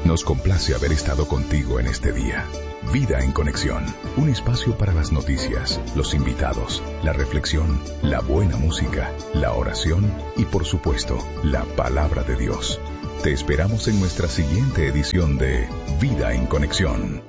Nos complace haber estado contigo en este día. Vida en Conexión, un espacio para las noticias, los invitados, la reflexión, la buena música, la oración y por supuesto, la palabra de Dios. Te esperamos en nuestra siguiente edición de Vida en Conexión.